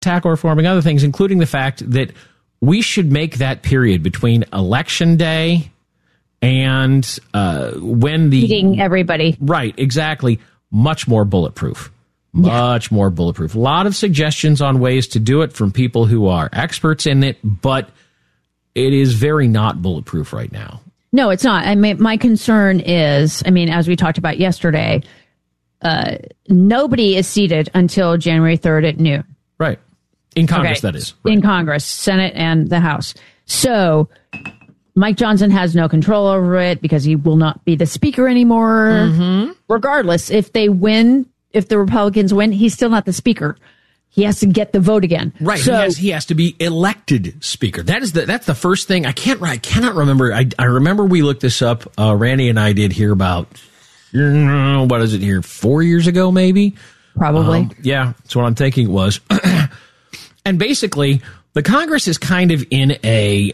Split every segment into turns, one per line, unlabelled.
tackle reform, and other things, including the fact that we should make that period between Election Day and when the...
Eating everybody.
Right, exactly. Much more bulletproof. Much more bulletproof. A lot of suggestions on ways to do it from people who are experts in it, but it is very not bulletproof right now.
No, it's not. I mean, my concern is, as we talked about yesterday, nobody is seated until January 3rd at noon.
Right. In Congress, that is. Right.
In Congress, Senate, and the House. So Mike Johnson has no control over it because he will not be the speaker anymore. Mm-hmm. Regardless, if they win, if the Republicans win, he's still not the speaker. He has to get the vote again.
Right. So, he has to be elected speaker. That's the first thing. I cannot remember. I remember we looked this up. Randy and I did here about, what is it here? 4 years ago, maybe?
Probably.
Yeah. That's what I'm thinking it was. And basically, the Congress is kind of in a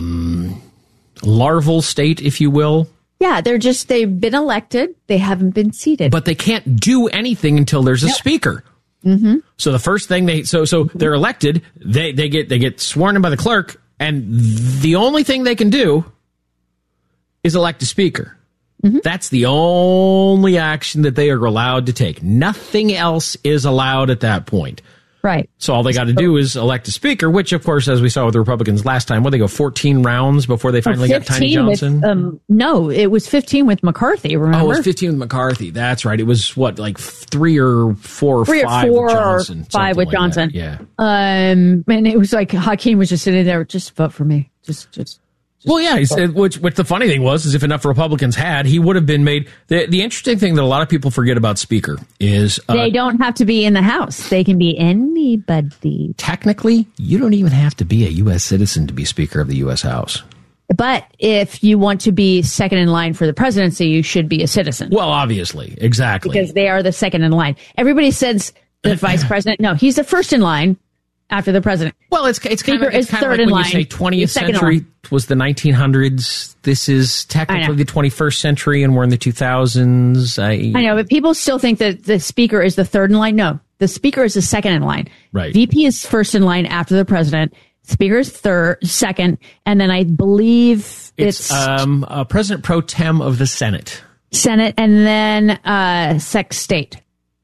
larval state, if you will.
Yeah, they've been elected. They haven't been seated.
But they can't do anything until there's a speaker. Mm-hmm. So the first thing they're elected, they get sworn in by the clerk, and the only thing they can do is elect a speaker. Mm-hmm. That's the only action that they are allowed to take. Nothing else is allowed at that point.
Right.
So all they got to do is elect a speaker, which, of course, as we saw with the Republicans last time, they go 14 rounds before they finally got Tiny Johnson?
No, it was 15 with McCarthy, remember?
Oh, it was 15 with McCarthy. That's right. It was, 3 or 4 or 5 with Johnson.
5 with
like
Johnson.
That. Yeah.
And it was like Hakeem was just sitting there, just vote for me. Just
well, yeah, which the funny thing is if enough Republicans had, he would have been made. The interesting thing that a lot of people forget about Speaker is...
they don't have to be in the House. They can be anybody.
Technically, you don't even have to be a U.S. citizen to be Speaker of the U.S. House.
But if you want to be second in line for the presidency, you should be a citizen.
Well, obviously. Exactly.
Because they are the second in line. Everybody says the vice president. No, he's the first in line. After the president.
Well, it's kind of like when you say 20th century was the 1900s. This is technically the 21st century, and we're in the 2000s.
I know, but people still think that the speaker is the third in line. No, the speaker is the second in line.
Right.
VP is first in line after the president. Speaker is second, and then I believe it's
President Pro Tem of the Senate.
Senate, and then Sec State.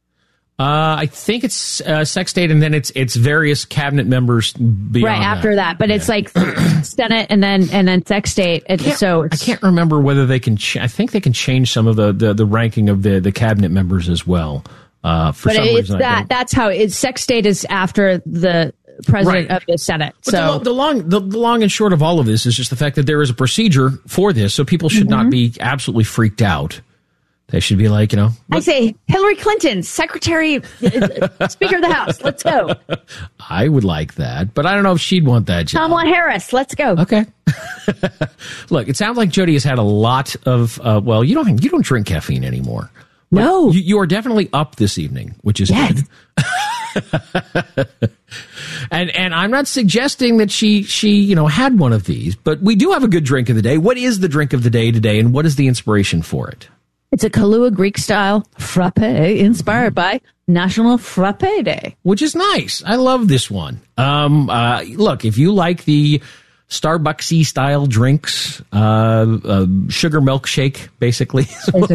I think it's Sec State, and then it's various cabinet members beyond
right after that. But it's like Senate and then Sec State. I
can't remember whether they can. I think they can change some of the ranking of the cabinet members as well. For some reason,
that's how it's. Sec State is after the president of the Senate.
But so the long and short of all of this is just the fact that there is a procedure for this, so people should not be absolutely freaked out. They should be like,
I say Hillary Clinton, Secretary, Speaker of the House. Let's go.
I would like that, but I don't know if she'd want that job.
Kamala Harris. Let's go.
Okay. Look, it sounds like Jody has had a lot of. You don't drink caffeine anymore.
No,
you are definitely up this evening, which is good. And I'm not suggesting that she had one of these, but we do have a good drink of the day. What is the drink of the day today, and what is the inspiration for it?
It's a Kahlua Greek-style frappe inspired by National Frappe Day.
Which is nice. I love this one. Look, if you like the Starbucksy style drinks, sugar milkshake, basically.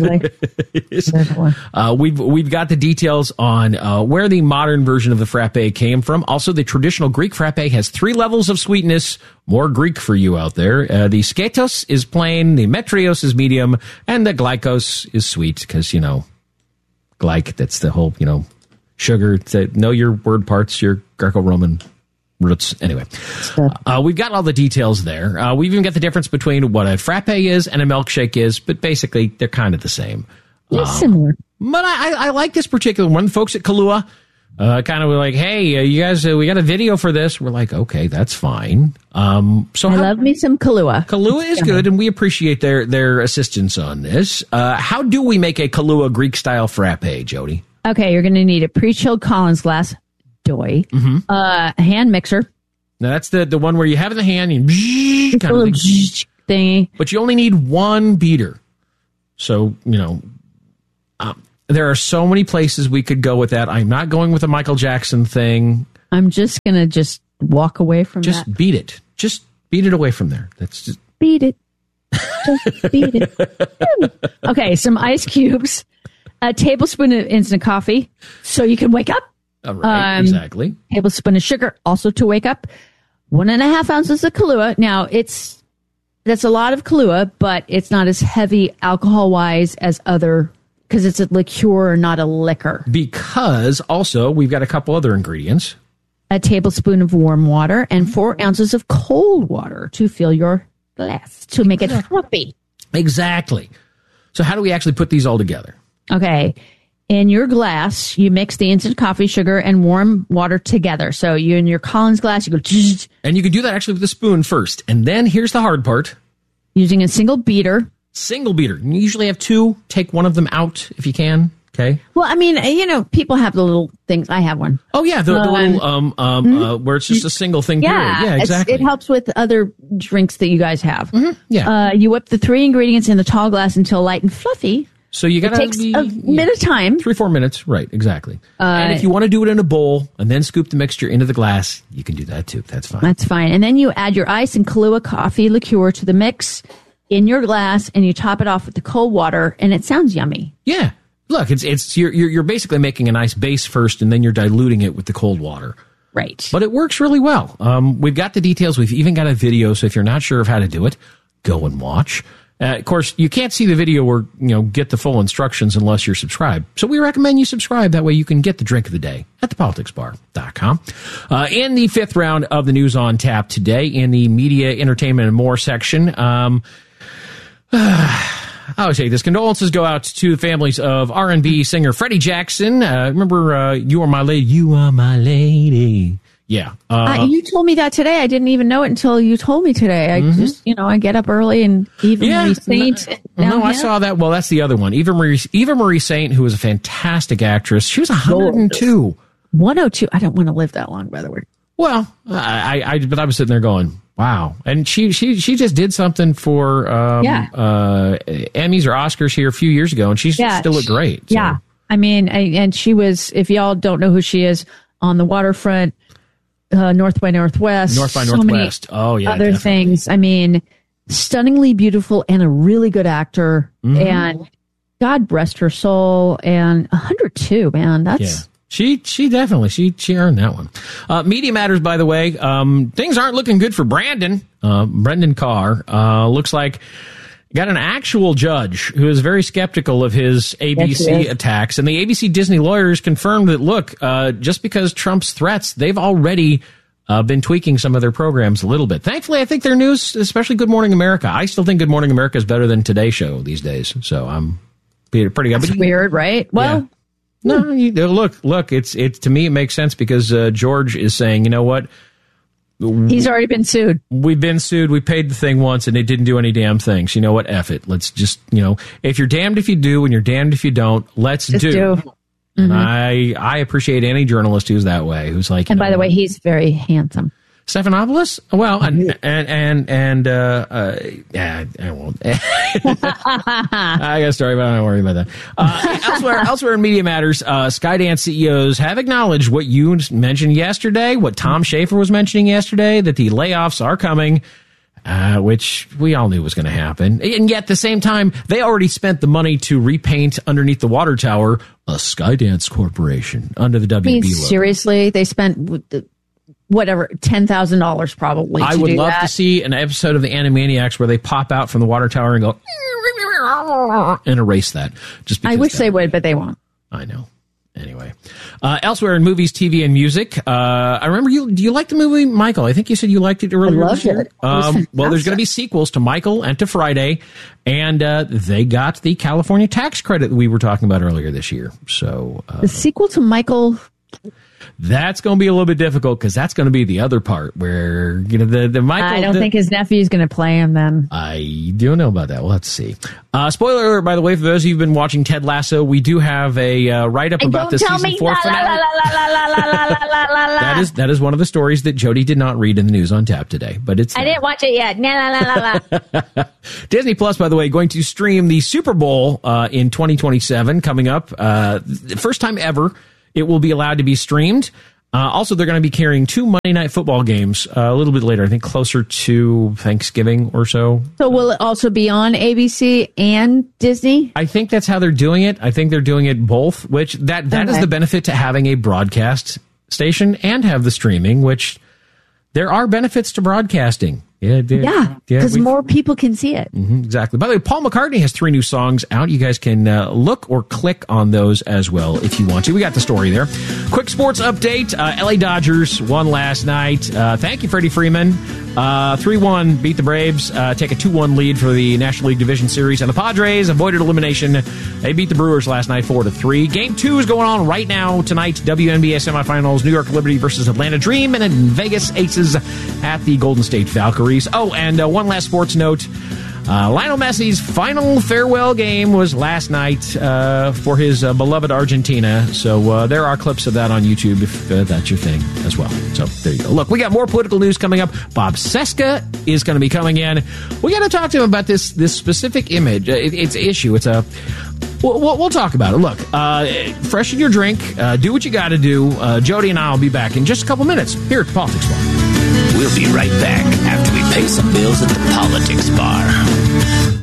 We've got the details on where the modern version of the frappe came from. Also, the traditional Greek frappe has 3 levels of sweetness. More Greek for you out there. The sketos is plain, the metrios is medium, and the glykos is sweet because, glyc, that's the whole, sugar. Know your word parts, your Greco-Roman roots. Anyway, we've got all the details there. We've even got the difference between what a frappe is and a milkshake is, but basically they're kind of the same.
They're similar.
But I like this particular one. Folks at Kahlua kind of were like, hey, you guys, we got a video for this. We're like, okay, that's fine. I
love me some Kahlua.
Kahlua is good, and we appreciate their assistance on this. How do we make a Kahlua Greek-style frappe, Jody?
Okay, you're going to need a pre-chilled Collins glass, a hand mixer.
Now that's the one where you have it in the hand and kind of
thingy.
But you only need one beater. So, there are so many places we could go with that. I'm not going with a Michael Jackson thing.
I'm just going to walk away from that.
Just beat it. Just beat it away from there. That's just...
Beat it. Just beat it. Okay, some ice cubes, a tablespoon of instant coffee so you can wake up.
All right, exactly.
Tablespoon of sugar also to wake up. 1.5 ounces of Kahlua. Now, that's a lot of Kahlua, but it's not as heavy alcohol-wise as other, because it's a liqueur, not a liquor.
Because also, we've got a couple other ingredients.
A tablespoon of warm water and 4 ounces of cold water to fill your glass, to make it frothy.
Exactly. So how do we actually put these all together?
Okay. In your glass, you mix the instant coffee, sugar, and warm water together. So you in your Collins glass, you go...
And you can do that actually with a spoon first. And then here's the hard part.
Using a single beater.
Single beater. You usually have two. Take one of them out if you can. Okay.
Well, I mean, people have the little things. I have one.
Oh, yeah. The little, where it's just a single thing.
Yeah,
yeah, exactly.
It helps with other drinks that you guys have.
Mm-hmm. Yeah.
You whip the 3 ingredients in the tall glass until light and fluffy.
So you got to
takes a bit of time.
3-4 minutes. Right. Exactly. And if you want to do it in a bowl and then scoop the mixture into the glass, you can do that too. That's fine.
That's fine. And then you add your ice and Kahlua coffee liqueur to the mix in your glass, and you top it off with the cold water, and it sounds yummy.
Yeah. Look, you're basically making a nice base first, and then you're diluting it with the cold water.
Right.
But it works really well. We've got the details. We've even got a video. So if you're not sure of how to do it, go and watch. Of course, you can't see the video or get the full instructions unless you're subscribed. So we recommend you subscribe. That way you can get the drink of the day at thepoliticsbar.com. In the 5th round of the News on Tap today, in the media, entertainment, and more section, I always say this. Condolences go out to the families of R&B singer Freddie Jackson. Remember, You Are My Lady. You Are My Lady. Yeah.
You told me that today. I didn't even know it until you told me today. I just, I get up early and Eva Marie Saint.
No, I saw that. Well, that's the other one. Eva Marie Saint, who was a fantastic actress. She was 102.
102. I don't want to live that long, by the way.
Well, but I was sitting there going, wow. And she just did something for Emmys or Oscars here a few years ago, and she still looked great. So.
Yeah. I mean, and she was, if y'all don't know who she is, on the waterfront, North by Northwest.
Oh, yeah.
Other things. I mean, stunningly beautiful and a really good actor. Mm-hmm. And God rest her soul. And 102, man. That's...
Yeah. She definitely, she earned that one. Media Matters, by the way. Things aren't looking good for Brendan Carr. Looks like got an actual judge who is very skeptical of his ABC attacks. And the ABC Disney lawyers confirmed that, look, just because Trump's threats, they've already been tweaking some of their programs a little bit. Thankfully, I think their news, especially Good Morning America, I still think Good Morning America is better than Today Show these days. So I'm pretty good.
That's weird, right? Well...
Yeah. No, look. It's to me it makes sense because George is saying, you know what?
He's already been sued.
We've been sued. We paid the thing once, and it didn't do any damn things. You know what? F it. Let's just if you're damned if you do, and you're damned if you don't. Let's just do. Mm-hmm. And I appreciate any journalist who's that way. Who's like.
And by the way, he's very handsome.
Stephanopoulos? Well, I won't. I got a story, but I don't worry about that. Elsewhere in Media Matters, Skydance CEOs have acknowledged what you mentioned yesterday, what Tom Schaefer was mentioning yesterday, that the layoffs are coming, which we all knew was going to happen. And yet, at the same time, they already spent the money to repaint underneath the water tower a Skydance Corporation under the WB logo.
Seriously? They spent... whatever, $10,000 probably.
I would love to see an episode of the Animaniacs where they pop out from the water tower and go and erase that. Just because
I wish they would, but they won't.
I know. Anyway, elsewhere in movies, TV, and music, I remember do you like the movie Michael? I think you said you liked it earlier.
I loved it.
Well, there's going to be sequels to Michael and to Friday, and they got the California tax credit that we were talking about earlier this year. So
the sequel to Michael.
That's going to be a little bit difficult because that's going to be the other part where, the Michael...
I don't think his nephew's going to play him then.
I don't know about that. We'll have to see. Spoiler alert, by the way, for those of you who've been watching Ted Lasso, we do have a write-up about the season 4 finale. That is one of the stories that Jody did not read in the News on Tap today, but it's...
I didn't watch it yet.
Disney Plus, by the way, going to stream the Super Bowl in 2027 coming up. First time ever. It will be allowed to be streamed. Also, they're going to be carrying 2 Monday Night Football games a little bit later, I think closer to Thanksgiving or so.
So will it also be on ABC and Disney?
I think that's how they're doing it. I think they're doing it both, which that is the benefit to having a broadcast station and have the streaming, which there are benefits to broadcasting.
Yeah, because more people can see it.
Exactly. By the way, Paul McCartney has 3 new songs out. You guys can look or click on those as well if you want to. We got the story there. Quick sports update. LA Dodgers won last night. Thank you, Freddie Freeman. 3-1 beat the Braves, take a 2-1 lead for the National League Division Series. And the Padres avoided elimination. They beat the Brewers last night 4-3. Game 2 is going on right now tonight. WNBA semifinals, New York Liberty versus Atlanta Dream, and then Vegas Aces at the Golden State Valkyries. Oh, and one last sports note. Lionel Messi's final farewell game was last night for his beloved Argentina. So there are clips of that on YouTube if that's your thing as well. So there you go. Look, we got more political news coming up. Bob Cesca is going to be coming in. We got to talk to him about this specific image. It's an issue. It's a... We'll talk about it. Look, freshen your drink. Do what you got to do. Jody and I will be back in just a couple minutes here at the Politics Bar.
We'll be right back after we pay some bills at the Politics Bar.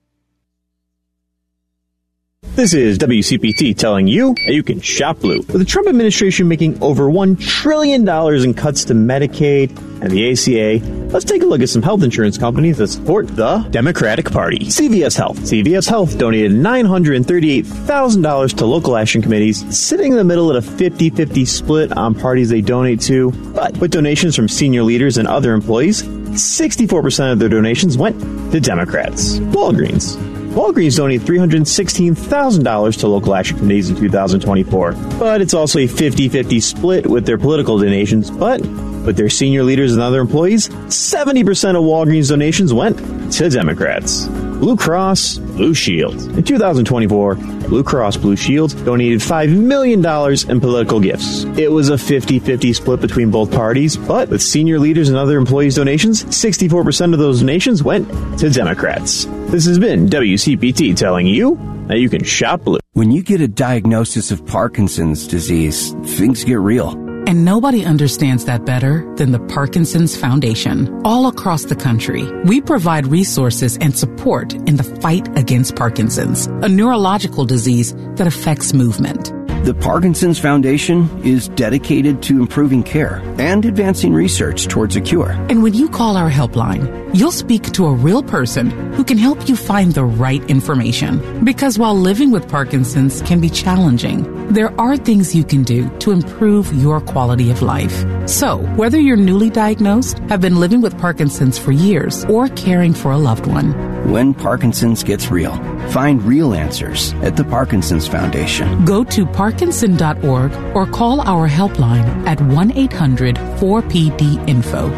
This is WCPT telling you that you can shop blue. With the Trump administration making over $1 trillion in cuts to Medicaid and the ACA, let's take a look at some health insurance companies that support the Democratic Party. CVS Health. CVS Health donated $938,000 to local action committees, sitting in the middle at a 50-50 split on parties they donate to. But with donations from senior leaders and other employees, 64% of their donations went to Democrats. Walgreens donated $316,000 to local action committees in 2024. But it's also a 50-50 split with their political donations. But with their senior leaders and other employees, 70% of Walgreens donations went to Democrats. Blue Cross Blue Shield. In 2024, Blue Cross Blue Shield donated $5 million in political gifts. It was a 50-50 split between both parties, but with senior leaders and other employees' donations, 64% of those donations went to Democrats. This has been WCPT telling you that you can shop blue.
When you get a diagnosis of Parkinson's disease, things get real.
And nobody understands that better than the Parkinson's Foundation. All across the country, we provide resources and support in the fight against Parkinson's, a neurological disease that affects movement.
The Parkinson's Foundation is dedicated to improving care and advancing research towards a cure.
And when you call our helpline, you'll speak to a real person who can help you find the right information. Because while living with Parkinson's can be challenging, there are things you can do to improve your quality of life. So, whether you're newly diagnosed, have been living with Parkinson's for years, or caring for a loved one,
when Parkinson's gets real, find real answers at the Parkinson's Foundation.
Go to Parkinson.org or call our helpline at 1-800-4PD-INFO,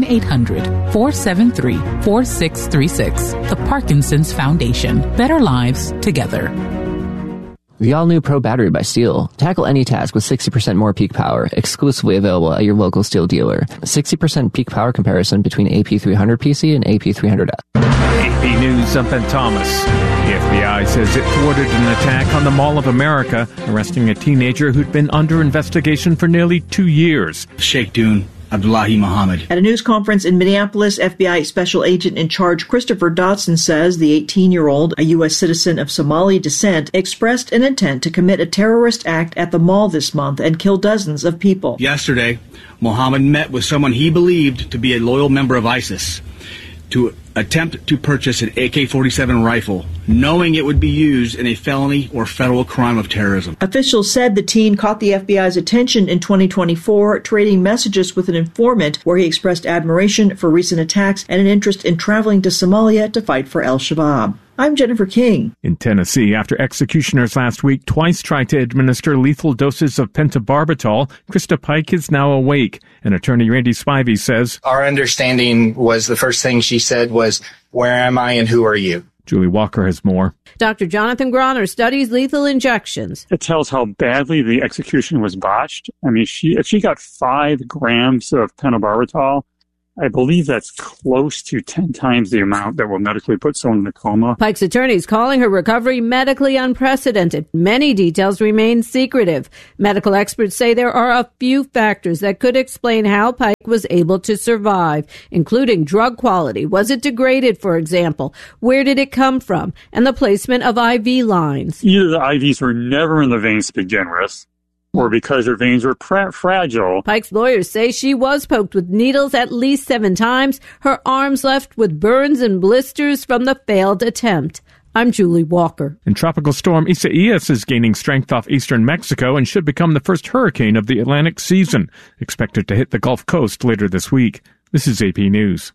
1-800-473-4636. The Parkinson's Foundation. Better lives together.
The all-new Pro Battery by STIHL. Tackle any task with 60% more peak power, exclusively available at your local STIHL dealer. 60% peak power comparison between AP300 PC and AP300F.
AP News, I'm Ben Thomas. The FBI says it thwarted an attack on the Mall of America, arresting a teenager who'd been under investigation for nearly 2 years.
Sheikh Dune Abdullahi Muhammad.
At a news conference in Minneapolis, FBI Special Agent in Charge Christopher Dodson says the 18-year-old, a U.S. citizen of Somali descent, expressed an intent to commit a terrorist act at the mall this month and kill dozens of people.
Yesterday, Muhammad met with someone he believed to be a loyal member of ISIS to attempt to purchase an AK-47 rifle, knowing it would be used in a felony or federal crime of terrorism.
Officials said the teen caught the FBI's attention in 2024, trading messages with an informant where he expressed admiration for recent attacks and an interest in traveling to Somalia to fight for al-Shabaab. I'm Jennifer King.
In Tennessee, after executioners last week twice tried to administer lethal doses of pentobarbital, Krista Pike is now awake. And attorney Randy Spivey says,
our understanding was the first thing she said was, where am I and who are you?
Julie Walker has more.
Dr. Jonathan Groner studies lethal injections.
It tells how badly the execution was botched. I mean, if she got 5 grams of pentobarbital, I believe that's close to 10 times the amount that will medically put someone in a coma.
Pike's attorneys calling her recovery medically unprecedented. Many details remain secretive. Medical experts say there are a few factors that could explain how Pike was able to survive, including drug quality. Was it degraded, for example? Where did it come from? And the placement of IV lines.
Either the IVs were never in the veins to begin with, or because her veins were fragile.
Pike's lawyers say she was poked with needles at least 7 times, her arms left with burns and blisters from the failed attempt. I'm Julie Walker.
And Tropical Storm Isaias is gaining strength off eastern Mexico and should become the first hurricane of the Atlantic season, expected to hit the Gulf Coast later this week. This is AP News.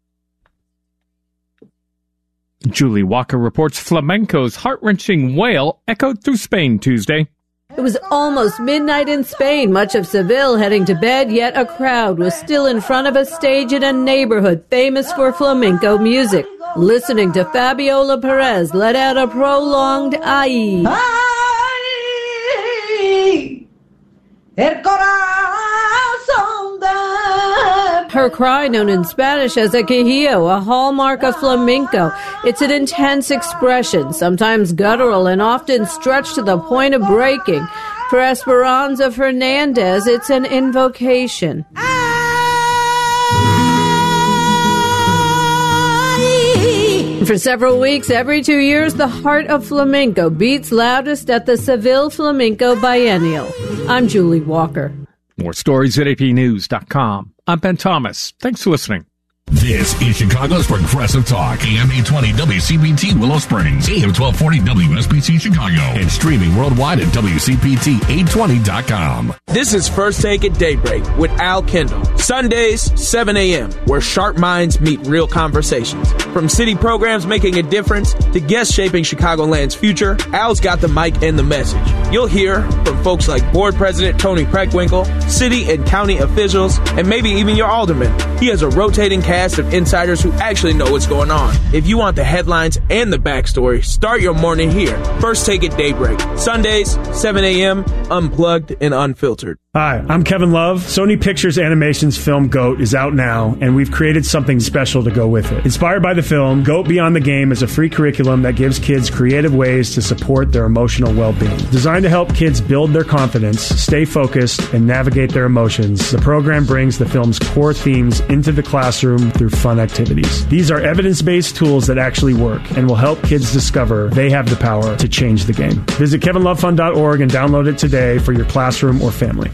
Julie Walker reports flamenco's heart-wrenching wail echoed through Spain Tuesday.
It was almost midnight in Spain, much of Seville heading to bed, yet a crowd was still in front of a stage in a neighborhood famous for flamenco music, listening to Fabiola Perez let out a prolonged aye. Her cry, known in Spanish as a quejío, a hallmark of flamenco. It's an intense expression, sometimes guttural and often stretched to the point of breaking. For Esperanza Fernandez, it's an invocation. For several weeks, every 2 years, the heart of flamenco beats loudest at the Seville Flamenco Biennial. I'm Julie Walker.
More stories at apnews.com. I'm Ben Thomas. Thanks for listening.
This is Chicago's Progressive Talk, AM 820 WCPT Willow Springs, AM 1240 WSBC Chicago, and streaming worldwide at WCPT820.com.
This is First Take at Daybreak with Al Kendall. Sundays, 7 a.m., where sharp minds meet real conversations. From city programs making a difference to guests shaping Chicagoland's future, Al's got the mic and the message. You'll hear from folks like Board President Tony Preckwinkle, city and county officials, and maybe even your alderman. He has a rotating cast of insiders who actually know what's going on. If you want the headlines and the backstory, start your morning here. First Take at Daybreak. Sundays, 7 a.m., unplugged and unfiltered.
Hi, I'm Kevin Love. Sony Pictures Animation's film GOAT is out now, and we've created something special to go with it. Inspired by the film, GOAT Beyond the Game is a free curriculum that gives kids creative ways to support their emotional well-being. Designed to help kids build their confidence, stay focused, and navigate their emotions, the program brings the film's core themes into the classroom through fun activities. These are evidence-based tools that actually work and will help kids discover they have the power to change the game. Visit kevinlovefund.org and download it today for your classroom or family.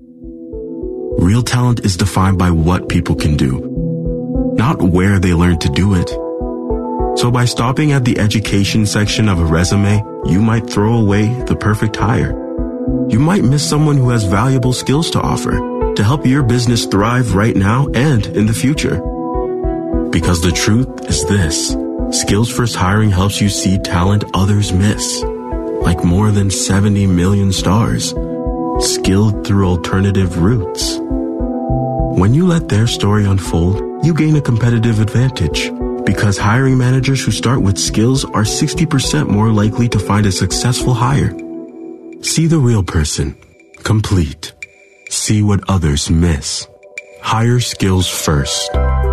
Real talent is defined by what people can do, not where they learn to do it. So by stopping at the education section of a resume, you might throw away the perfect hire. You might miss someone who has valuable skills to offer to help your business thrive right now and in the future. Because the truth is this: Skills First Hiring helps you see talent others miss, like more than 70 million stars, skilled through alternative routes. When you let their story unfold, you gain a competitive advantage, because hiring managers who start with skills are 60% more likely to find a successful hire. See the real person. Complete. See what others miss. Hire skills first.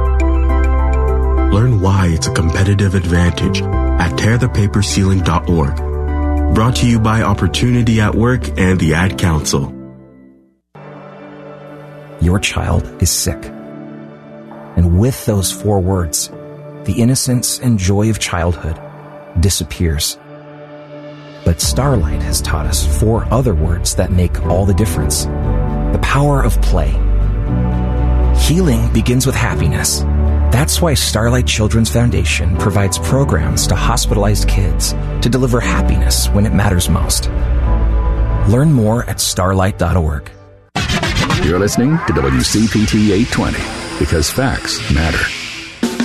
Learn why it's a competitive advantage at tearthepaperceiling.org. Brought to you by Opportunity at Work and the Ad Council.
Your child is sick. And with those 4 words, the innocence and joy of childhood disappears. But Starlight has taught us 4 other words that make all the difference. The power of play. Healing begins with happiness. That's why Starlight Children's Foundation provides programs to hospitalized kids to deliver happiness when it matters most. Learn more at starlight.org.
You're listening to WCPT 820 because facts matter.